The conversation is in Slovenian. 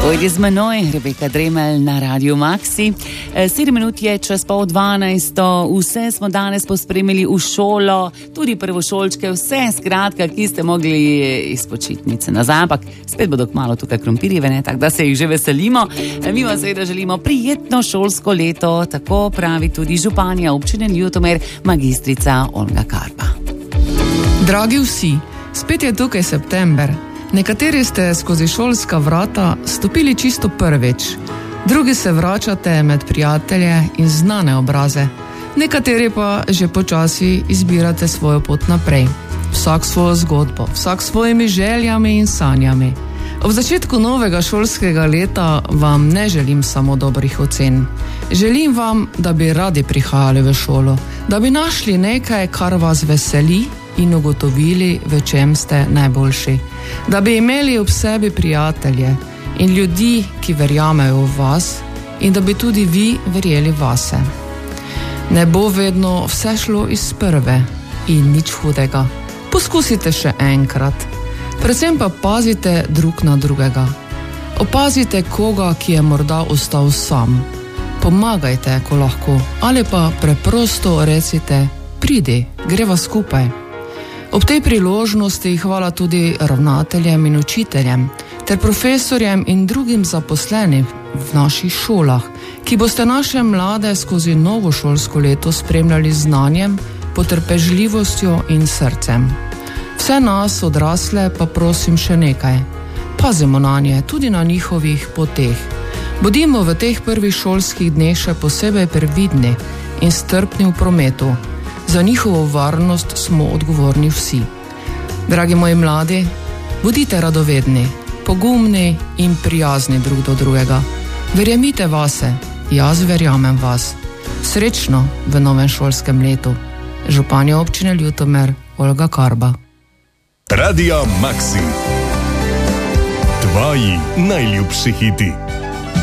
Pojdi z menoj, Rebeka Dremelj na Radiu Maxi. 7 minut je čez 11:30. Vse smo danes pospremili v šolo, tudi prvošolčke, vse skratka, ki ste mogli iz počitnice nazaj, ampak spet bodo kmalu tukaj krompirjeve, ne, tako da se jih že veselimo. Mi vam seveda želimo prijetno šolsko leto, tako pravi tudi županja občine Ljutomer, magistrica Olga Karba. Dragi vsi, spet je tukaj september. Nekateri ste skozi šolska vrata stopili čisto prvič, drugi se vračate med prijatelje in znane obraze, nekateri pa že počasi izbirate svojo pot naprej. Vsak svojo zgodbo, vsak svojimi željami in sanjami. Ob začetku novega šolskega leta vam ne želim samo dobrih ocen. Želim vam, da bi radi prihajali v šolo, da bi našli nekaj, kar vas veseli in ugotovili, v čem ste najboljši. Da bi imeli ob sebi prijatelje in ljudi, ki verjamejo v vas, in da bi tudi vi verjeli vase. Ne bo vedno vse šlo iz prve in nič hudega. Poskusite še enkrat. Predvsem pa pazite drug na drugega. Opazite koga, ki je morda ostal sam. Pomagajte, ko lahko, ali pa preprosto recite: pridi, greva skupaj. Ob tej priložnosti hvala tudi ravnateljem in učiteljem, ter profesorjem in drugim zaposlenim v naših šolah, ki boste naše mlade skozi novo šolsko leto spremljali z znanjem, potrpežljivostjo in srcem. Vse nas, odrasle, pa prosim še nekaj. Pazimo na nje, tudi na njihovih poteh. Bodimo v teh prvih šolskih dneh še posebej previdni in strpni v prometu. Za njihovo varnost smo odgovorni vsi. Dragi moji mladi, bodite radovedni, pogumni in prijazni drug do drugega. Verjemite vase, jaz verjamem vas. Srečno v novem šolskem letu. Županja občine Ljutomer, Olga Karba. Radio Maxi. Tvoji najljubši hiti.